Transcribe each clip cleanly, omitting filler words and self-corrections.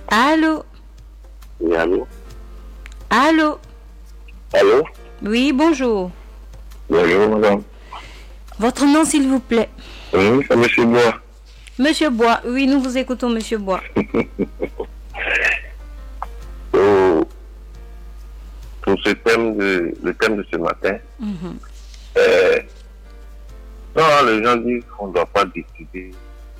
Allô? Oui, allô? Allô? Allô? Oui, bonjour. Bonjour, madame. Votre nom, s'il vous plaît? Oui, c'est monsieur Bois. Monsieur Bois. Oui, nous vous écoutons, monsieur Bois. Oh, pour ce thème le thème de ce matin, non, les gens disent qu'on ne doit pas décider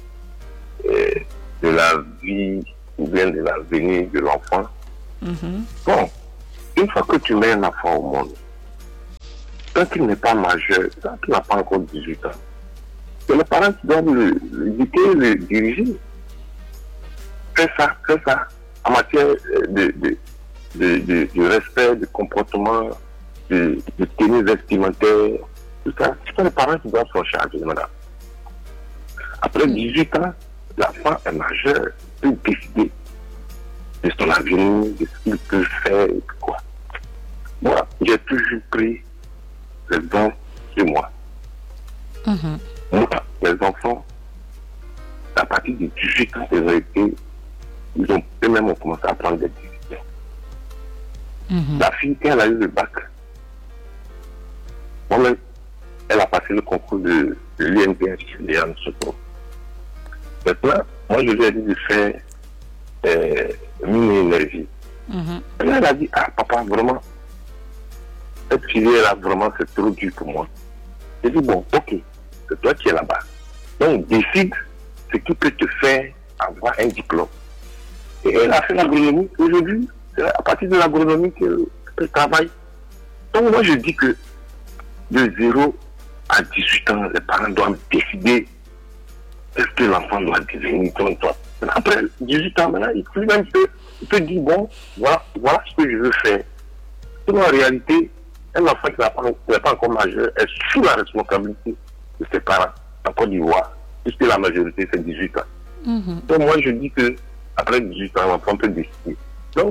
de la vie ou bien de l'avenir de l'enfant. Bon, une fois que tu mets un enfant au monde, tant qu'il n'est pas majeur, tant qu'il n'a pas encore 18 ans, c'est les parents qui doivent l'éduquer, le diriger. Fais ça, en matière de respect, de comportement, de tenue vestimentaire, tout ça. C'est les parents qui doivent s'en charger, madame. Après 18 ans, l'enfant est majeur, peut décider de son avenir, de ce qu'il peut faire, et quoi. Moi, j'ai toujours pris les dents sur moi. Moi, les enfants, à partir de 18 ans, eux-mêmes ont commencé à prendre des décisions. La fille, quand elle a eu le bac, moi-même, elle a passé le concours de l'INPS, Léane Soto. Maintenant, moi, je lui ai dit de faire mini-énergie. Elle a dit, ah, papa, vraiment, cette filière-là, vraiment, c'est trop dur pour moi. J'ai dit, bon, ok, c'est toi qui es là-bas. Donc, décide ce qui peut te faire avoir un diplôme. Et elle a fait l'agronomie. Aujourd'hui, c'est à partir de l'agronomie qu'elle travaille. Donc, moi, je dis que de 0 à 18 ans, les parents doivent décider est-ce que l'enfant doit devenir comme toi. Après 18 ans, maintenant, il peut dire, bon, voilà ce que je veux faire. Sinon, en réalité, un enfant qui n'est pas encore majeur est sous la responsabilité de ses parents en Côte d'Ivoire, puisque la majorité, c'est 18 ans. Donc, moi, je dis que après 18 ans, l'enfant peut décider. Donc,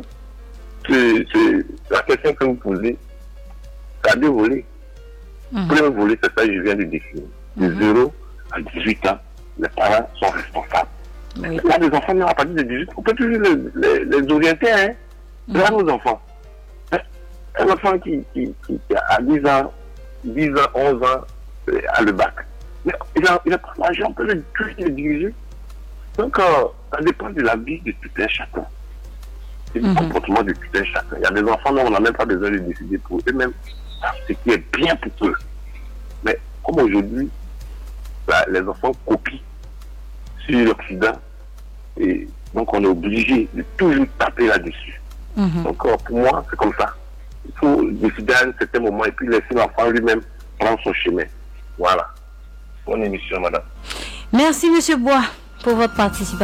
la question que vous posez, ça a deux volets. Le premier volet, c'est ça que je viens de définir. De 0 à 18 ans, les parents sont responsables. Oui. Là, les enfants, à partir de 18 ans, on peut toujours les orienter. Hein. Là, nos enfants. Un enfant qui a 10 ans, 11 ans, a le bac. Mais il n'a pas l'argent, on peut le diriger. Donc, ça dépend de la vie de tout un chacun. C'est du comportement de tout un chacun. Il y a des enfants dont on n'a même pas besoin de décider pour eux-mêmes ce qui est bien pour eux. Mais comme aujourd'hui, les enfants copient sur l'Occident, et donc on est obligé de toujours taper là-dessus. Donc, pour moi, c'est comme ça. Il faut décider à un certain moment et puis laisser l'enfant lui-même prendre son chemin. Voilà. Bonne émission, madame. Merci, monsieur Bois, pour votre participation.